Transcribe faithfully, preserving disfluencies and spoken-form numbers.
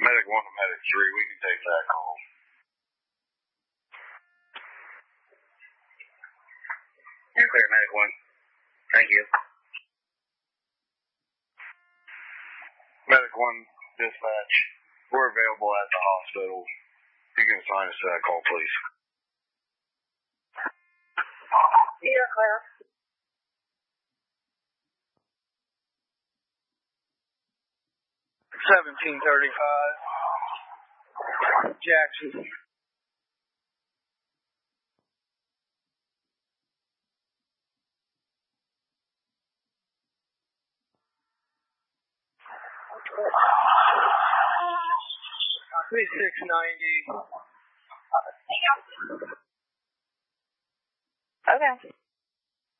Medic one to Medic three, we can take that call. You're clear, Medic one. Thank you. Medic one, dispatch. We're available at the hospital. You can assign us to that call, please. You're clear. seventeen thirty-five. Jackson. twenty-six ninety. Okay.